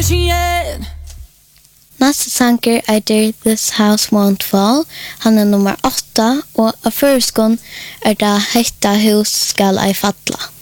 station yet. Nästa sanger är This House Won't Fall. Han är nummer 8 och av förskon är det Hetta hus skall ej falla.